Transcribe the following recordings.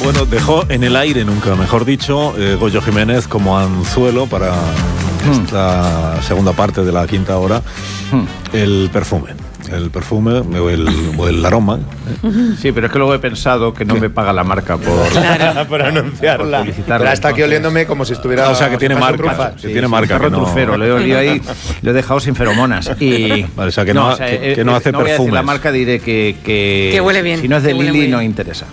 Bueno, dejó en el aire, nunca mejor dicho, Goyo Jiménez como anzuelo para esta segunda parte de la quinta hora, el perfume o el aroma. Sí, pero es que luego he pensado que no me paga la marca por anunciarla. Pero está aquí oliéndome como si estuviera... O sea, que tiene marca. Sí, tiene marca. Que no... trufero, lo he olido ahí, lo he dejado sin feromonas. Y... Vale, o sea, que no hace no voy perfumes. A decir la marca, diré que huele bien. Si no es de Lili, no interesa.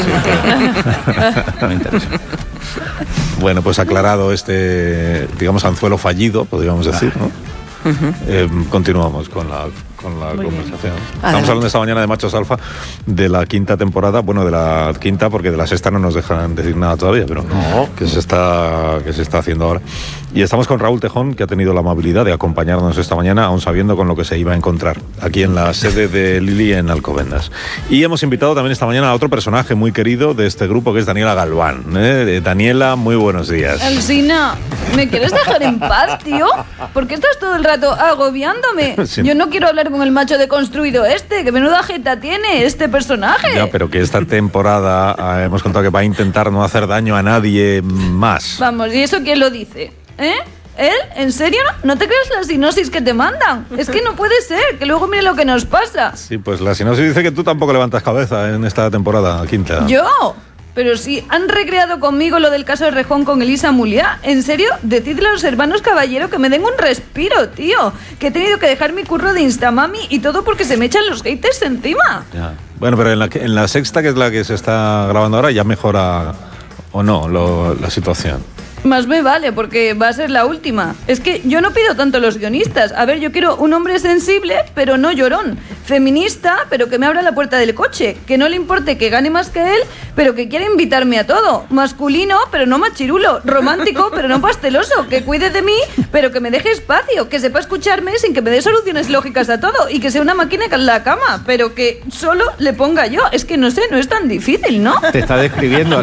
No interesa. Bueno, pues aclarado este, digamos, anzuelo fallido, podríamos decir, ¿no? Continuamos con la conversación. Estamos hablando esta mañana de Machos Alfa, de la quinta temporada, bueno, de la quinta, porque de la sexta no nos dejan decir nada todavía, pero que se está haciendo ahora. Y estamos con Raúl Tejón, que ha tenido la amabilidad de acompañarnos esta mañana, aún sabiendo con lo que se iba a encontrar aquí en la sede de Lili en Alcobendas. Y hemos invitado también esta mañana a otro personaje muy querido de este grupo, que es Daniela Galván. Daniela, muy buenos días. Alsina, ¿me quieres dejar en paz, tío? ¿Por qué estás todo el rato agobiándome? Sí. Yo no quiero hablar con el macho deconstruido que menuda jeta tiene este personaje. Ya, pero que esta temporada hemos contado que va a intentar no hacer daño a nadie más. Vamos, ¿y eso quién lo dice? ¿Él? ¿En serio? ¿No te crees la sinopsis que te mandan? Es que no puede ser, que luego mire lo que nos pasa. Sí, pues la sinopsis dice que tú tampoco levantas cabeza en esta temporada quinta. ¿Yo? Pero si han recreado conmigo lo del caso de Rejón con Elisa Muliá. ¿En serio? Decidle a los hermanos Caballero que me den un respiro, tío. Que he tenido que dejar mi curro de Instamami y todo porque se me echan los haters encima. Ya. Bueno, pero en la sexta, que es la que se está grabando ahora, ya mejora o no la situación. Más me vale, porque va a ser la última. Es que yo no pido tanto a los guionistas. A ver, yo quiero un hombre sensible, pero no llorón. Feminista, pero que me abra la puerta del coche. Que no le importe que gane más que él, pero que quiera invitarme a todo. Masculino, pero no machirulo. Romántico, pero no pasteloso. Que cuide de mí, pero que me deje espacio. Que sepa escucharme sin que me dé soluciones lógicas a todo. Y que sea una máquina en la cama, pero que solo le ponga yo. Es que no sé, no es tan difícil, ¿no? Te está describiendo,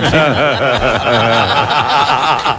Alsina.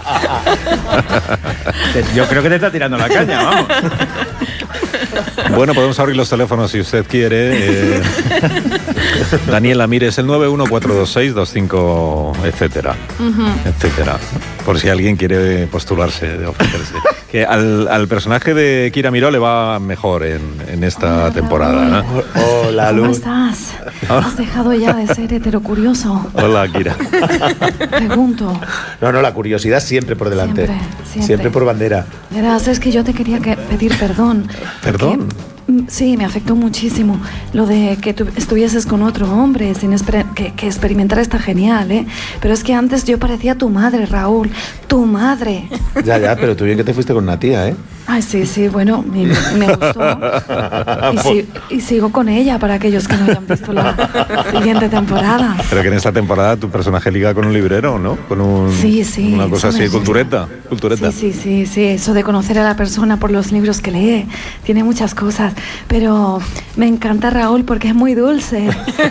Yo creo que te está tirando la caña, vamos. Bueno, podemos abrir los teléfonos si usted quiere. Daniela, mire, es el 9142625, etcétera, etcétera. Por si alguien quiere postularse, ofrecerse. Que al personaje de Kira Miró le va mejor en esta temporada, ¿no? Hola, Luz. ¿Cómo estás? ¿Has dejado ya de ser heterocurioso? Hola, Kira. Pregunto. No, la curiosidad siempre por delante. Siempre por bandera. Verás, es que yo te quería pedir perdón. ¿Perdón? Sí, me afectó muchísimo lo de que tú estuvieses con otro hombre sin que experimentar está genial, ¿eh? Pero es que antes yo parecía tu madre, Raúl, tu madre. Ya, pero tú bien que te fuiste con una tía, ¿eh? Ay, sí, bueno, me gustó. Y sigo con ella para aquellos que no hayan visto la siguiente temporada. Pero que en esta temporada tu personaje liga con un librero, ¿no? Con un... Sí. Una cosa así, cultureta. Sí, eso de conocer a la persona por los libros que lee. Tiene muchas cosas. Pero me encanta Raúl porque es muy dulce.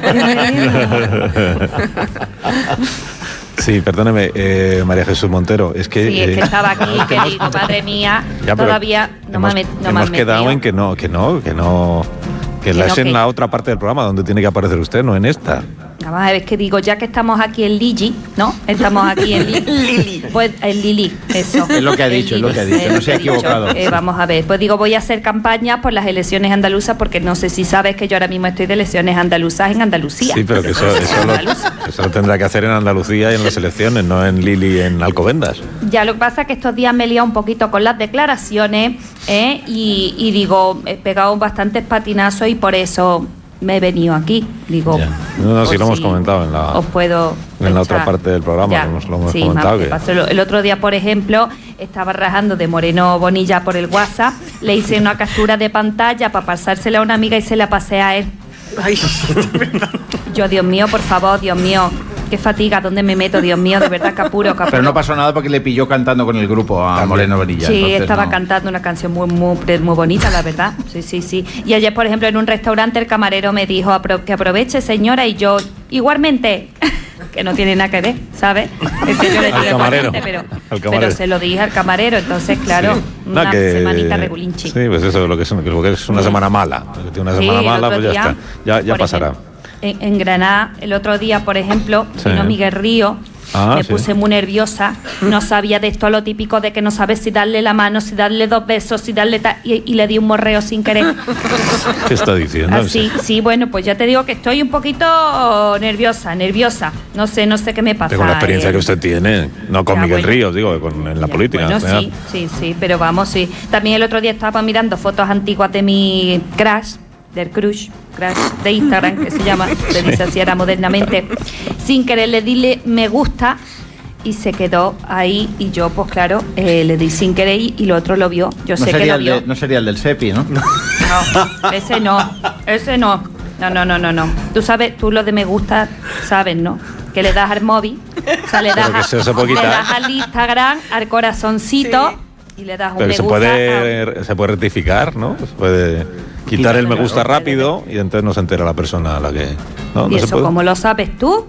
Sí, perdóneme, María Jesús Montero, es que... Sí, es que estaba aquí, que digo, madre mía, ya, todavía no me hemos quedado en que la es en la otra parte del programa donde tiene que aparecer usted, no en esta. Vamos a ver, es que digo, ya que estamos aquí en Lili, ¿no? Estamos aquí en Lili. Pues en Lili, eso. Es lo que ha dicho, no se ha equivocado. Vamos a ver, pues digo, voy a hacer campaña por las elecciones andaluzas, porque no sé si sabes que yo ahora mismo estoy de elecciones andaluzas en Andalucía. Sí, pero que eso lo tendrá que hacer en Andalucía y en las elecciones, no en Lili, en Alcobendas. Ya, lo que pasa es que estos días me he liado un poquito con las declaraciones, y digo, he pegado bastantes patinazos y por eso me he venido aquí, digo. No, sí lo hemos comentado en la otra parte del programa, lo hemos comentado. El otro día, por ejemplo, estaba rajando de Moreno Bonilla por el WhatsApp, le hice una captura de pantalla para pasársela a una amiga y se la pasé a él. Ay, yo, Dios mío, por favor, Dios mío, qué fatiga, ¿dónde me meto? Dios mío, de verdad, capuro. Pero no pasó nada porque le pilló cantando con el grupo a Moreno Bonilla. Sí, estaba cantando una canción muy bonita, la verdad. Sí. Y ayer, por ejemplo, en un restaurante el camarero me dijo que aproveche, señora, y yo, igualmente, que no tiene nada que ver, ¿sabes? Es que yo le digo igualmente, pero se lo dije al camarero, entonces, claro, una semanita regulinchi. Sí, pues eso es lo que es una semana mala. Tiene una semana mala, pues ya está, ya pasará. en Granada, el otro día, por ejemplo, Sí. vino Miguel Río. Me sí. puse muy nerviosa, no sabía de esto lo típico de que no sabes si darle la mano, si darle 2 besos, si darle y le di un morreo sin querer. ¿Qué está diciendo? Así, sí, bueno, pues ya te digo que estoy un poquito nerviosa. No sé qué me pasa. Con la experiencia que usted tiene, no con Ya, Miguel bueno. Ríos, digo, en la Ya, política. Bueno, en general. sí, pero vamos, sí. También el otro día estaba mirando fotos antiguas de mi crush de Instagram, que se llama, se dice así ahora modernamente. Sin querer le di me gusta y se quedó ahí y yo, pues claro, le di sin querer y lo otro lo vio. Yo sé que lo vio. No sería el del Sepi, ¿no? No, ese no. No. Tú lo de me gusta, sabes, ¿no? Que le das al móvil, o sea, le das al Instagram, al corazoncito y le das un Pero me gusta. se puede rectificar, ¿no? Se puede quitar el me gusta rápido y entonces no se entera la persona a la que... ¿no? ¿Y ¿No se eso puede? cómo lo sabes tú?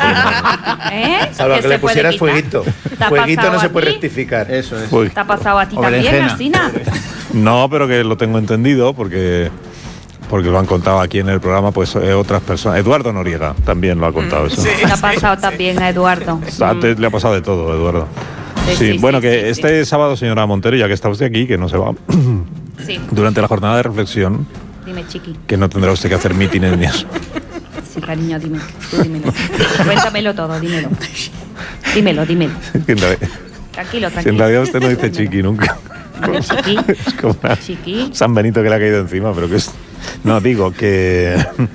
Salvo que le pusieras fueguito. ¿Te ha Fueguito pasado no se a puede ti? rectificar. Eso es. Uy. ¿Te ha pasado a ti O también, berenjena. Alsina? No, pero que lo tengo entendido porque lo han contado aquí en el programa pues otras personas. Eduardo Noriega también lo ha contado eso. Le ha pasado también a Eduardo. Antes le ha pasado de todo, Eduardo. Sí, bueno, que este sábado, señora Montero, ya que está usted aquí, que no se va, Sí, durante la jornada de reflexión, dime, chiqui. que no tendrá usted que hacer mítines ni eso. Sí, cariño, dime. Tú dímelo. Cuéntamelo todo, dímelo. Dímelo. Que en realidad- Tranquilo. Si en realidad usted no dice chiqui nunca. Chiqui. Es como una Chiqui. San Benito que le ha caído encima, pero que es... No, digo que...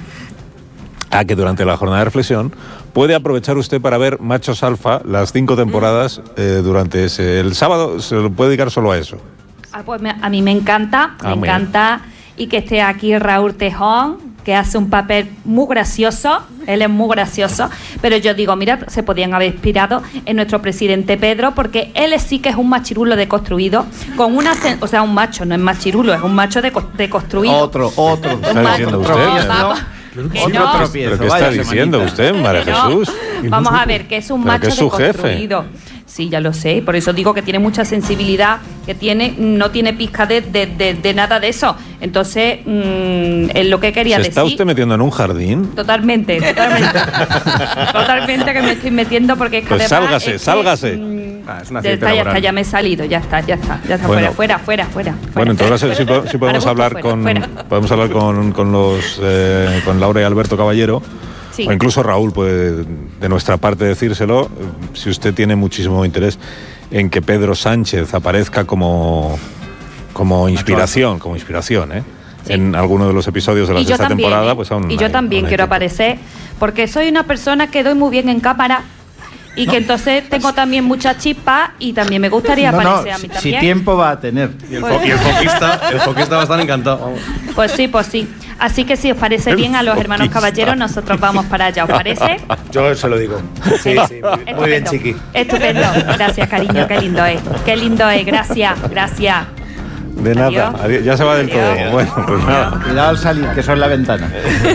que durante la jornada de reflexión puede aprovechar usted para ver Machos Alfa, las 5 temporadas, durante el sábado se lo puede dedicar solo a eso. Pues a mí me encanta, muy bien. y que esté aquí Raúl Tejón, que hace un papel muy gracioso, él es muy gracioso, pero yo digo, mira, se podían haber inspirado en nuestro presidente Pedro, porque él sí que es un machirulo deconstruido, con o sea, un macho, no es machirulo, es un macho deconstruido. Otro. ¿Está diciendo usted? Que no. ¿Pero qué está diciendo usted, María Que no. Jesús? Vamos a ver, que es un Pero macho que es su jefe. deconstruido. Sí, ya lo sé, por eso digo que tiene mucha sensibilidad, no tiene pizca de nada de eso. Entonces, es lo que quería ¿Se decir. está usted metiendo en un jardín? Totalmente. Totalmente que me estoy metiendo porque es que Pues además sálgase. Es una ya cita está, laboral. ya me he salido, ya está, Bueno. fuera. Bueno, en todo caso, sí podemos Para hablar gusto, con fuera. podemos hablar con Laura y Alberto Caballero, Sí. o incluso Raúl puede de nuestra parte decírselo, si usted tiene muchísimo interés en que Pedro Sánchez aparezca como inspiración, ¿eh? Sí. En alguno de los episodios de la Y yo sexta también, temporada, ¿eh? pues aún Y yo hay- también aún hay quiero tiempo. aparecer, porque soy una persona que doy muy bien en cámara y que entonces tengo también mucha chispa y también me gustaría aparecer a mí si también. tiempo va a tener. Y el foquista va a estar encantado. Vamos. Pues sí. Así que si os parece bien a los hermanos caballeros, nosotros vamos para allá, ¿os parece? Yo se lo digo. Sí, muy bien, Estupendo. chiqui. Estupendo. Gracias, cariño, qué lindo es. Gracias. De nada, Adiós. ya se va del todo. Adiós. Bueno, pues nada. Cuidado al salir, que eso es la ventana.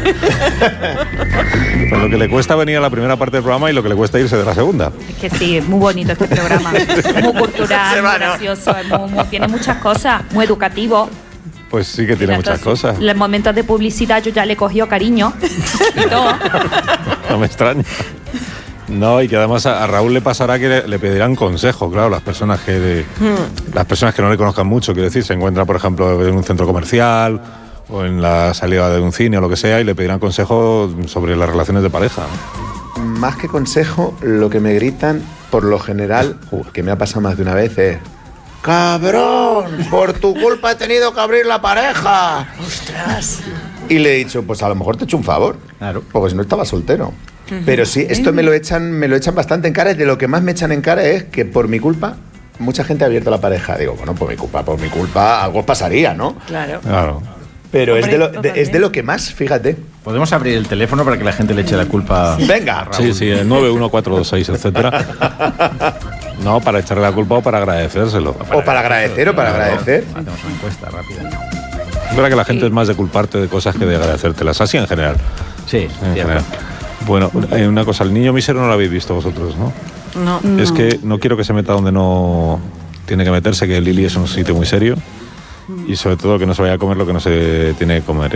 Pues lo que le cuesta venir a la primera parte del programa y lo que le cuesta irse de la segunda. Es que sí, es muy bonito este programa. Es muy cultural, muy gracioso, tiene muchas cosas, muy educativo. Pues sí que tiene Mira, muchas entonces, cosas. Los momentos de publicidad yo ya le he cogido cariño y todo. No me extraña. No, y que además a Raúl le pasará que le pedirán consejo, claro, las personas que no le conozcan mucho, quiero decir, se encuentra, por ejemplo, en un centro comercial o en la salida de un cine o lo que sea, y le pedirán consejo sobre las relaciones de pareja. Más que consejo, lo que me gritan, por lo general, que me ha pasado más de una vez, es: ¡cabrón! Por tu culpa he tenido que abrir la pareja. ¡Ostras! Y le he dicho, pues a lo mejor te he hecho un favor. Claro. Porque si no estaba soltero. Pero sí, esto me lo echan bastante en cara, y de lo que más me echan en cara es que por mi culpa mucha gente ha abierto la pareja. Digo, bueno, por mi culpa algo pasaría, ¿no? Claro. Claro. Pero Hombre, es de lo que más, fíjate. Podemos abrir el teléfono para que la gente le eche la culpa. Venga. Sí, el 91426, etcétera. No, para echarle la culpa o para agradecérselo. O para agradecer, agradecer. Hacemos una encuesta rápida. Es verdad que la gente es más de culparte de cosas que de agradecértelas, así en general. Sí, En cierto. general. Bueno, una cosa, el niño mísero no lo habéis visto vosotros, ¿no? No. Es que no quiero que se meta donde no tiene que meterse, que Lili es un sitio muy serio, y sobre todo que no se vaya a comer lo que no se tiene que comer él.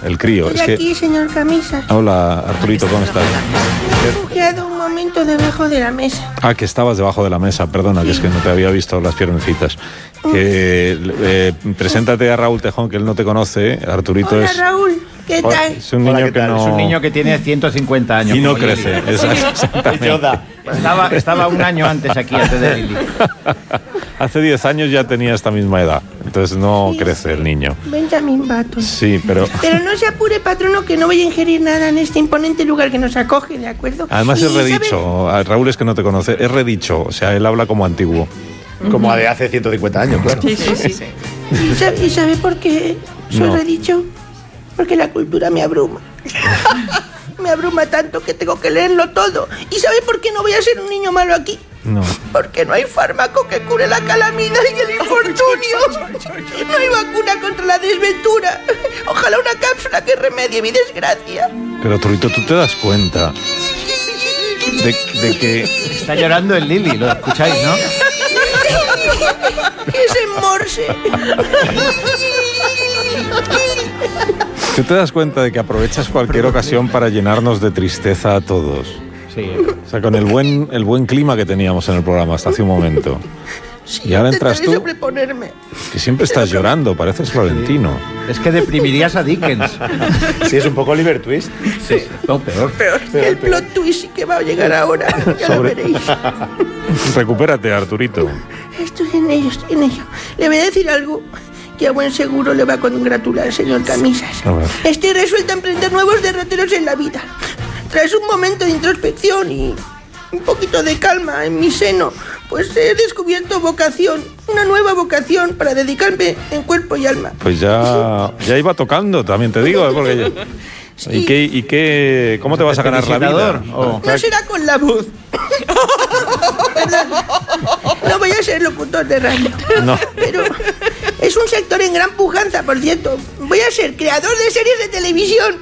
el crío. Estoy aquí, señor Camisas. Hola, Arturito, ¿cómo estás? Me he refugiado un momento debajo de la mesa. Ah, que estabas debajo de la mesa, perdona, sí. Que es que no te había visto las piernecitas. Preséntate a Raúl Tejón, que él no te conoce. Arturito. Hola, Raúl. ¿Qué tal? Es un niño que no... Es un niño que tiene 150 años. Y no crece. Exactamente. Estaba un año antes aquí, antes de Lili. Hace 10 años ya tenía esta misma edad. Entonces no crece el niño. Benjamin Button. Sí, pero... Pero no se apure, patrono, que no voy a ingerir nada en este imponente lugar que nos acoge, ¿de acuerdo? Además es redicho. Raúl es que no te conoce. Es redicho. O sea, él habla como antiguo. Como de hace 150 años, claro. Sí. ¿Y sabe por qué soy redicho? Porque la cultura me abruma. Me abruma tanto que tengo que leerlo todo. ¿Y sabe por qué no voy a ser un niño malo aquí? No. Porque no hay fármaco que cure la calamidad y el infortunio. No hay vacuna contra la desventura. Ojalá una cápsula que remedie mi desgracia. Pero, Turito, ¿tú te das cuenta de que... Está llorando el Lili, lo escucháis, ¿no? Es en Morse. ¿Tú te das cuenta de que aprovechas cualquier ocasión para llenarnos de tristeza a todos? Sí. O sea, con el buen clima que teníamos en el programa hasta hace un momento. Sí, y ahora entras tú, sobreponerme. que siempre estás llorando, pareces Florentino. Sí. Es que deprimirías a Dickens. Sí, es un poco Oliver Twist. Sí, no, peor. El plot twist sí que va a llegar ahora. Ya lo veréis. Recupérate, Arturito. Estoy en ello. Le voy a decir algo que a buen seguro le va a congratular, señor Camisas. Estoy resuelta a emprender nuevos derroteros en la vida. Tras un momento de introspección y un poquito de calma en mi seno, pues he descubierto vocación, una nueva vocación para dedicarme en cuerpo y alma. Pues ya iba tocando, también te digo, porque ya... Sí. ¿Y qué, cómo te vas a ganar la vida? No será con la voz. Perdón. No voy a ser locutor de radio. No. Pero es un sector en gran pujanza, por cierto. Voy a ser creador de series de televisión.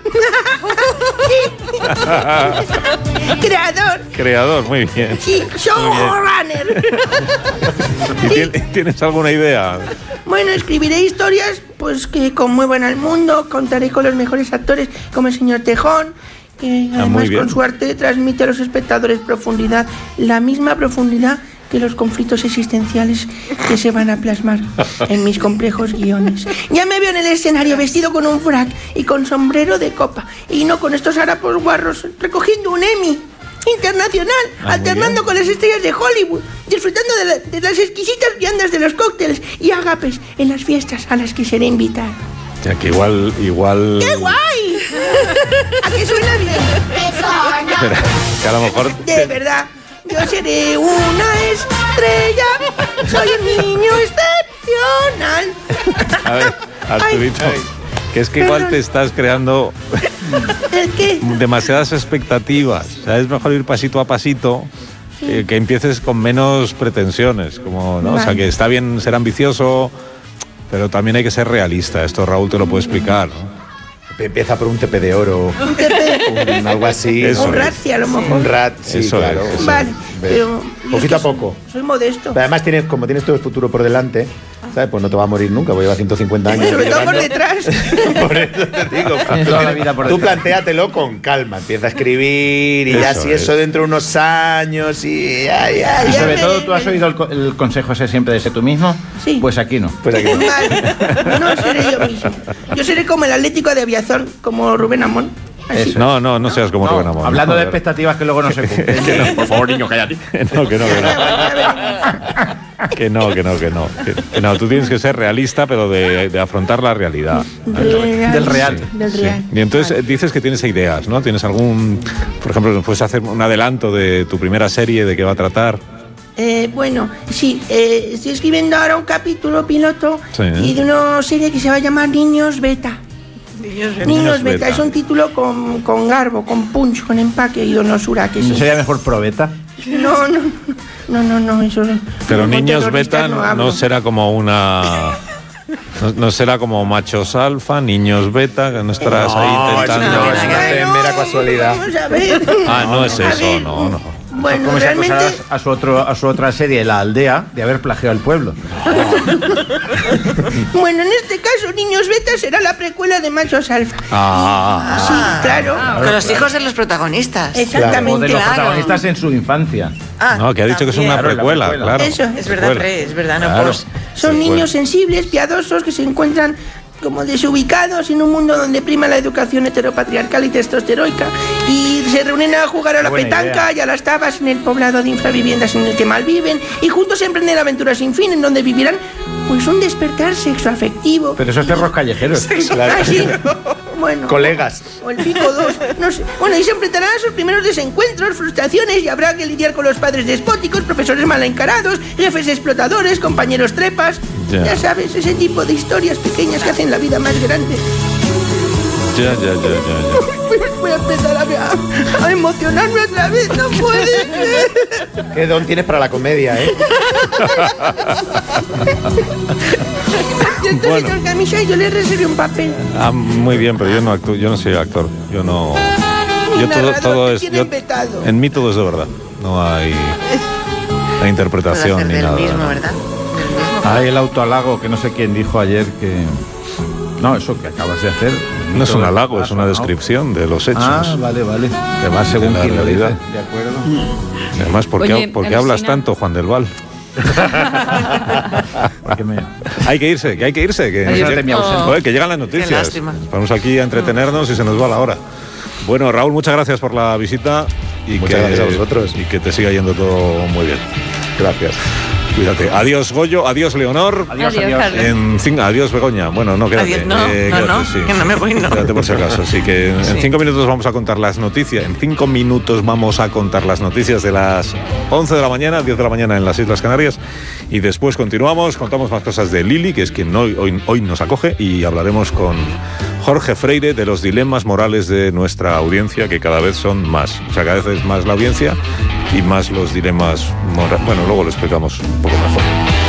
Creador, muy bien. Sí, showrunner. ¿Y tienes alguna idea? Bueno, escribiré historias pues que conmuevan al mundo, contaré con los mejores actores como el señor Tejón, que además con su arte transmite a los espectadores profundidad, la misma profundidad que los conflictos existenciales que se van a plasmar en mis complejos guiones. Ya me veo en el escenario vestido con un frac y con sombrero de copa, y no con estos harapos guarros, recogiendo un Emmy internacional, alternando con las estrellas de Hollywood, disfrutando de las exquisitas viandas de los cócteles y agapes en las fiestas a las que seré invitado. O sea, que igual... ¡Qué guay! ¿A qué suena bien? Pero, que a lo mejor... De verdad, yo seré una estrella, soy un niño excepcional. A ver, Arturito, que es que igual te estás creando... ¿El qué? Demasiadas expectativas. O sea, es mejor ir pasito a pasito, que empieces con menos pretensiones. Como, ¿no? Vale. O sea, que está bien ser ambicioso, pero también hay que ser realista. Esto Raúl te lo puede explicar, ¿no? Empieza por un TP de oro. Un TP. Algo así. Un Razzie, a lo mejor. Un Razzie, sí, claro. Es. Vale, pero... Poquito a poco. Soy modesto. Pero además, como tienes todo el futuro por delante, ¿sabes? Pues no te va a morir nunca, voy a llevar 150 años. Sobre todo por detrás. Por eso te digo. Toda la vida por tú plantéatelo con calma, empieza a escribir y ya si eso dentro de unos años y ya. Y sobre todo, ¿tú has oído el consejo ese siempre de ser tú mismo? Sí. Pues aquí no. Vale. No seré yo mismo. Yo seré como el Atlético de Aviación, como Rubén Amón. No seas como Rubén Amón. Hablando de expectativas que luego no se cumplen. Por favor, niño, cállate. Que no, tú tienes que ser realista, pero de afrontar la realidad. Del real. Y entonces dices que tienes ideas, ¿no? ¿Tienes algún, por ejemplo, nos puedes hacer un adelanto de tu primera serie, de qué va a tratar? Bueno, sí, estoy escribiendo ahora un capítulo piloto y de una serie que se va a llamar Niños Beta. Niños Beta es un título con garbo, con punch, con empaque y donosura. ¿No sería mejor Pro Beta? No, eso... Pero Niños Beta no será como una... No será como machos alfa, niños beta, que no estarás ahí intentando... No, mera casualidad. Vamos a ver. No es eso, no. Bueno, como realmente... si acusarás a su otra serie, La Aldea, de haber plagiado el pueblo. Bueno, en este caso, Niños Beta será la precuela de Machos Alfa. Sí, claro. Con los hijos de los protagonistas. Exactamente. O de los protagonistas en su infancia. No, que ha dicho que es una precuela, claro. Eso. Es verdad, es verdad, no Claro. pues. Son niños sensibles, piadosos, que se encuentran como desubicados en un mundo donde prima la educación heteropatriarcal y testosteroica, y se reúnen a jugar a la petanca y a las tabas en el poblado de infraviviendas en el que malviven, y juntos emprenden aventuras sin fin en donde vivirán pues un despertar sexoafectivo. Pero esos perros callejeros. Claro. Ah, sí. Bueno, colegas. O el pico 2, no sé. Bueno, y se enfrentarán a sus primeros desencuentros, frustraciones, y habrá que lidiar con los padres despóticos, profesores mal encarados, jefes explotadores, compañeros trepas. Ya sabes, ese tipo de historias pequeñas que hacen la vida más grande. Ya. Voy a empezar a emocionarme otra vez, no puede. Qué don tienes para la comedia, ¿eh? Bueno. Señor Camisa, yo le reservé un papel. Muy bien, pero yo no actúo, yo no soy actor. Yo no. Yo todo es. En mí todo es de verdad. No hay la interpretación ni nada. Mismo, ¿verdad? Hay el autohalago que no sé quién dijo ayer que. No, eso que acabas de hacer. No es un halago, es una descripción de los hechos. Ah, vale. Que va según quien lo dice. De acuerdo. Además, ¿por qué hablas tanto, Juan del Val? Hay que irse. Que llegan las noticias. Vamos aquí a entretenernos y se nos va la hora. Bueno, Raúl, muchas gracias por la visita y gracias a vosotros. Y que te siga yendo todo muy bien. Gracias. Cuídate. Adiós, Goyo. Adiós, Leonor. Adiós. Adiós, Begoña. Bueno, no, quédate. Adiós, no, sí. que no me voy, no. Quédate por si acaso. Así que en 5 minutos vamos a contar las noticias. En 5 minutos vamos a contar las noticias de las 11 de la mañana, 10 de la mañana en las Islas Canarias. Y después contamos más cosas de Lili, que es quien hoy nos acoge, y hablaremos con Jorge Freire de los dilemas morales de nuestra audiencia, que cada vez son más. O sea, cada vez es más la audiencia y más los dilemas morales. Bueno, luego lo explicamos un poco mejor.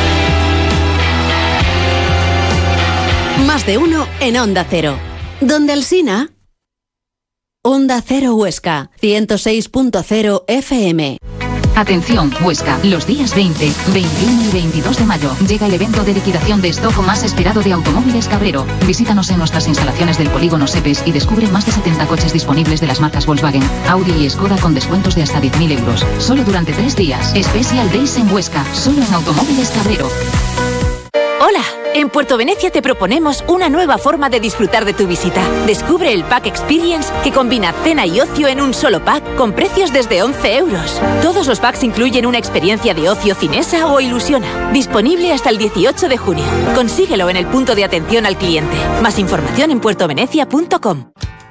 Más de uno en Onda Cero. Donde Alsina. Onda Cero Huesca, 106.0 FM. Atención, Huesca, los días 20, 21 y 22 de mayo llega el evento de liquidación de stock más esperado de Automóviles Cabrero. Visítanos en nuestras instalaciones del polígono Sepes y descubre más de 70 coches disponibles de las marcas Volkswagen, Audi y Skoda con descuentos de hasta 10.000 euros. Solo durante 3 días. Special Days en Huesca, solo en Automóviles Cabrero. Hola, en Puerto Venecia te proponemos una nueva forma de disfrutar de tu visita. Descubre el Pack Experience, que combina cena y ocio en un solo pack con precios desde 11 euros. Todos los packs incluyen una experiencia de ocio Cinesa o Ilusiona. Disponible hasta el 18 de junio. Consíguelo en el punto de atención al cliente. Más información en puertovenecia.com.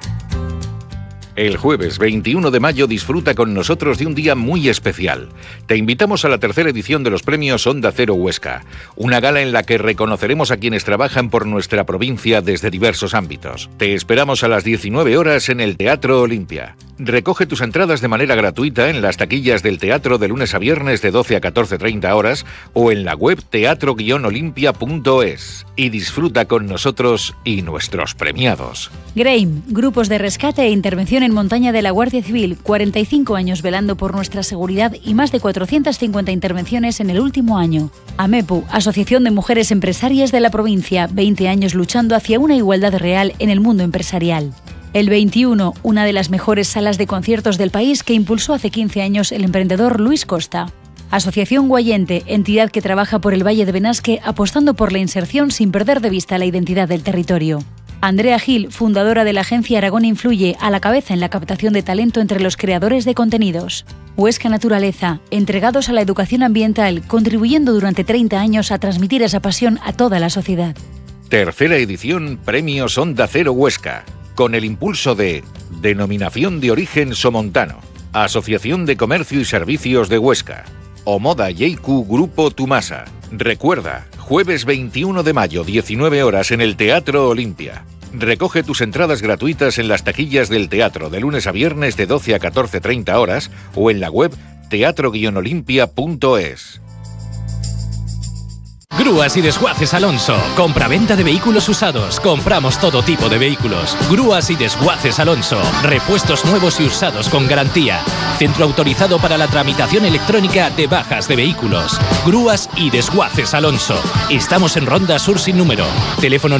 El jueves 21 de mayo disfruta con nosotros de un día muy especial. Te invitamos a la tercera edición de los premios Onda Cero Huesca, una gala en la que reconoceremos a quienes trabajan por nuestra provincia desde diversos ámbitos. Te esperamos a las 19 horas en el Teatro Olimpia. Recoge tus entradas de manera gratuita en las taquillas del teatro de lunes a viernes de 12 a 14:30 horas o en la web teatro-olimpia.es y disfruta con nosotros y nuestros premiados. GRAIM, Grupos de Rescate e Intervención en Montaña de la Guardia Civil, 45 años velando por nuestra seguridad y más de 450 intervenciones en el último año. AMEPU, Asociación de Mujeres Empresarias de la provincia, 20 años luchando hacia una igualdad real en el mundo empresarial. El 21, una de las mejores salas de conciertos del país que impulsó hace 15 años el emprendedor Luis Costa. Asociación Guayente, entidad que trabaja por el Valle de Benasque apostando por la inserción sin perder de vista la identidad del territorio. Andrea Gil, fundadora de la agencia Aragón Influye, a la cabeza en la captación de talento entre los creadores de contenidos. Huesca Naturaleza, entregados a la educación ambiental, contribuyendo durante 30 años a transmitir esa pasión a toda la sociedad. Tercera edición Premios Onda Cero Huesca, con el impulso de Denominación de Origen Somontano, Asociación de Comercio y Servicios de Huesca, Omoda Yeiku Grupo Tumasa. Recuerda, jueves 21 de mayo, 19 horas en el Teatro Olimpia. Recoge tus entradas gratuitas en las taquillas del teatro de lunes a viernes de 12 a 14:30 horas o en la web teatro-olimpia.es. Grúas y Desguaces Alonso. Compra-venta de vehículos usados. Compramos todo tipo de vehículos. Grúas y Desguaces Alonso. Repuestos nuevos y usados con garantía. Centro autorizado para la tramitación electrónica de bajas de vehículos. Grúas y Desguaces Alonso. Estamos en Ronda Sur sin número. Teléfono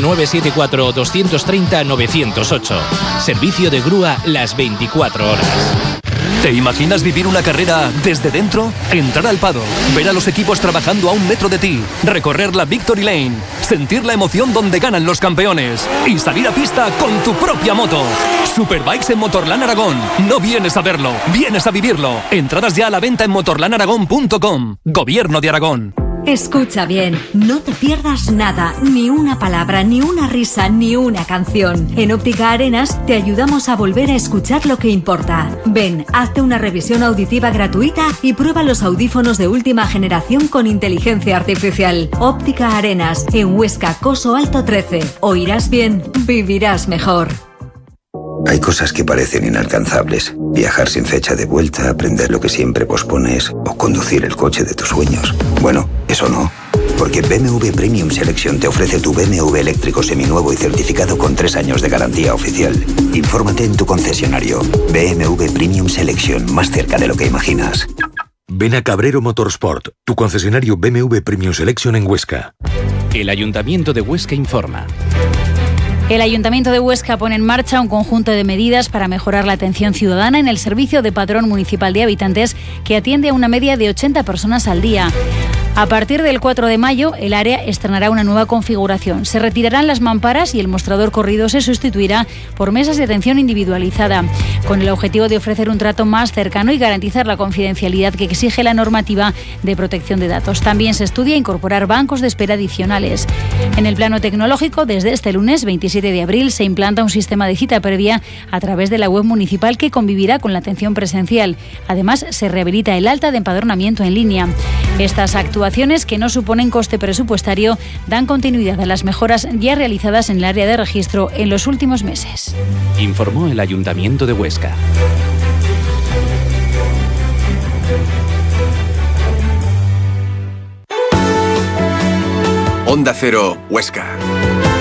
974-230-908. Servicio de grúa las 24 horas. ¿Te imaginas vivir una carrera desde dentro? Entrar al paddock, ver a los equipos trabajando a 1 metro de ti, recorrer la Victory Lane, sentir la emoción donde ganan los campeones y salir a pista con tu propia moto. Superbikes en Motorland Aragón. No vienes a verlo, vienes a vivirlo. Entradas ya a la venta en motorlandaragón.com. Gobierno de Aragón. Escucha bien, no te pierdas nada, ni una palabra, ni una risa, ni una canción. En Óptica Arenas te ayudamos a volver a escuchar lo que importa. Ven, hazte una revisión auditiva gratuita y prueba los audífonos de última generación con inteligencia artificial. Óptica Arenas, en Huesca, Coso Alto 13. Oirás bien, vivirás mejor. Hay cosas que parecen inalcanzables. Viajar sin fecha de vuelta, aprender lo que siempre pospones o conducir el coche de tus sueños. Bueno, eso no. Porque BMW Premium Selection te ofrece tu BMW eléctrico seminuevo y certificado con 3 años de garantía oficial. Infórmate en tu concesionario. BMW Premium Selection, más cerca de lo que imaginas. Ven a Cabrero Motorsport, tu concesionario BMW Premium Selection en Huesca. El Ayuntamiento de Huesca informa. El Ayuntamiento de Huesca pone en marcha un conjunto de medidas para mejorar la atención ciudadana en el servicio de padrón municipal de habitantes que atiende a una media de 80 personas al día. A partir del 4 de mayo, el área estrenará una nueva configuración. Se retirarán las mamparas y el mostrador corrido se sustituirá por mesas de atención individualizada, con el objetivo de ofrecer un trato más cercano y garantizar la confidencialidad que exige la normativa de protección de datos. También se estudia incorporar bancos de espera adicionales. En el plano tecnológico, desde este lunes 27 de abril, se implanta un sistema de cita previa a través de la web municipal que convivirá con la atención presencial. Además, se rehabilita el alta de empadronamiento en línea. Estas actuaciones, que no suponen coste presupuestario, dan continuidad a las mejoras ya realizadas en el área de registro en los últimos meses. Informó el Ayuntamiento de Huesca. Onda Cero, Huesca.